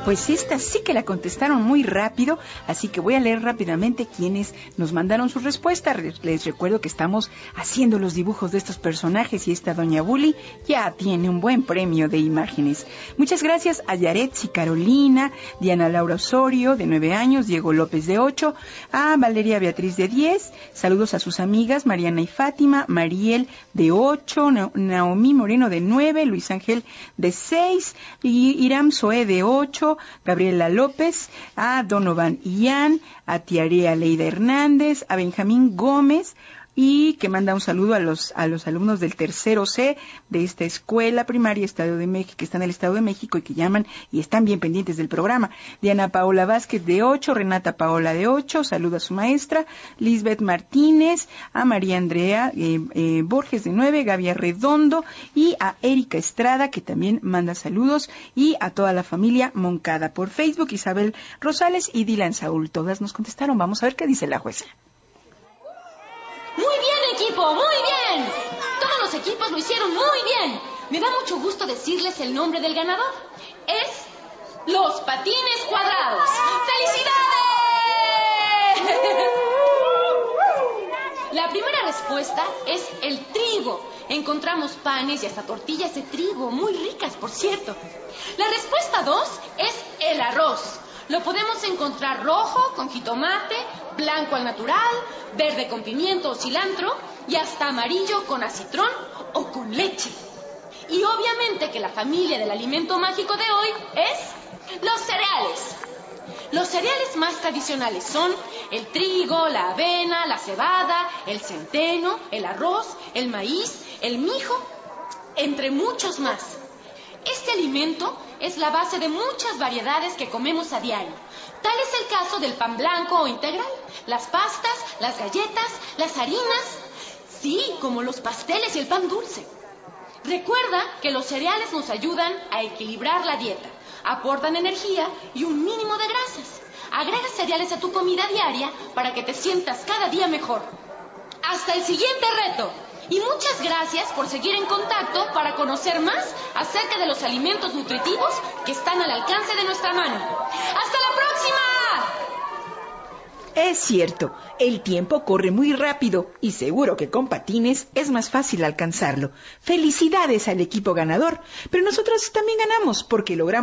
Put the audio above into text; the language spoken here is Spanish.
Pues esta sí que la contestaron muy rápido, así que voy a leer rápidamente quienes nos mandaron sus respuestas. Les recuerdo que estamos haciendo los dibujos de estos personajes y esta doña Bully ya tiene un buen premio de imágenes. Muchas gracias a Yaretsi Carolina, Diana Laura Osorio, de 9 años, Diego López, de 8, a Valeria Beatriz, de 10, saludos a sus amigas Mariana y Fátima, Mariel, de 8, Naomi Moreno, de 9, Luis Ángel, de 6, y Iram Zoé, de 8, Gabriela López, a Donovan Ian, a Tiarea Leida Hernández, a Benjamín Gómez, y que manda un saludo a los alumnos del tercero C de esta escuela primaria Estado de México, que están en el Estado de México y que llaman y están bien pendientes del programa. Diana Paola Vázquez, de 8, Renata Paola, de 8, saluda a su maestra, Lisbeth Martínez, a María Andrea Borges, de 9, Gaby Arredondo, y a Erika Estrada, que también manda saludos, y a toda la familia Moncada. Por Facebook, Isabel Rosales y Dylan Saúl, todas nos contestaron. Vamos a ver qué dice la jueza. Muy bien, equipo, muy bien. Todos los equipos lo hicieron muy bien. Me da mucho gusto decirles el nombre del ganador. Es Los Patines Cuadrados. ¡Felicidades! La primera respuesta es el trigo. Encontramos panes y hasta tortillas de trigo, muy ricas, por cierto. La respuesta 2 es el arroz. Lo podemos encontrar rojo con jitomate, blanco al natural, verde con pimiento o cilantro y hasta amarillo con acitrón o con leche. Y obviamente que la familia del alimento mágico de hoy es los cereales. Los cereales más tradicionales son el trigo, la avena, la cebada, el centeno, el arroz, el maíz, el mijo, entre muchos más. Este alimento es la base de muchas variedades que comemos a diario. Tal es el caso del pan blanco o integral, las pastas, las galletas, las harinas, sí, como los pasteles y el pan dulce. Recuerda que los cereales nos ayudan a equilibrar la dieta, aportan energía y un mínimo de grasas. Agrega cereales a tu comida diaria para que te sientas cada día mejor. Hasta el siguiente reto. Y muchas gracias por seguir en contacto para conocer más acerca de los alimentos nutritivos que están al alcance de nuestra mano. ¡Hasta la próxima! Es cierto, el tiempo corre muy rápido y seguro que con patines es más fácil alcanzarlo. Felicidades al equipo ganador, pero nosotros también ganamos porque logramos